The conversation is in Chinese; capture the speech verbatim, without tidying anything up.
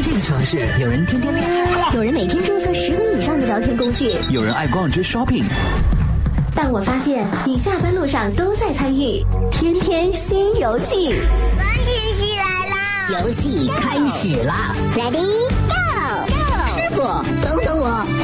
这个城市，有人天天练， 有人每天注册十个以上的聊天工具， 有人爱逛街 shopping。 但我发现你下班路上都在参与天天新游记。 关键戏来啦！ 游戏开始啦 Ready go！ 师傅，等等我。